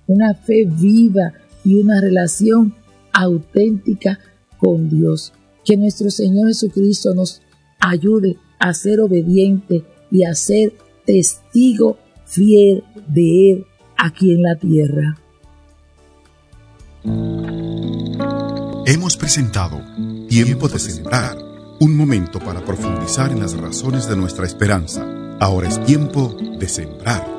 una fe viva y una relación auténtica con Dios. Que nuestro Señor Jesucristo nos ayude a ser obediente y a ser testigo fiel de Él aquí en la tierra. Hemos presentado Tiempo de Sembrar, un momento para profundizar en las razones de nuestra esperanza. Ahora es tiempo de sembrar.